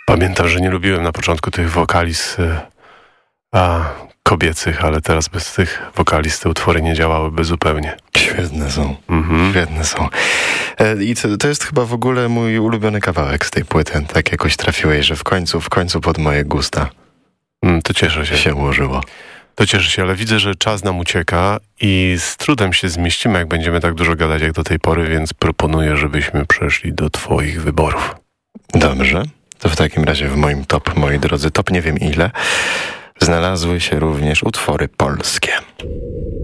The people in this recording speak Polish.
Pamiętam, że nie lubiłem na początku tych wokaliz kobiecych, ale teraz bez tych wokaliz te utwory nie działałyby zupełnie. Świetne są. Świetne są. I to jest chyba w ogóle mój ulubiony kawałek z tej płyty. Tak jakoś trafiłeś, że w końcu pod moje gusta. To cieszę się. Ułożyło. To cieszę się, ale widzę, że czas nam ucieka i z trudem się zmieścimy, jak będziemy tak dużo gadać jak do tej pory, więc proponuję, żebyśmy przeszli do twoich wyborów. Dobrze. To w takim razie w moim top, moi drodzy, top nie wiem ile, znalazły się również utwory polskie.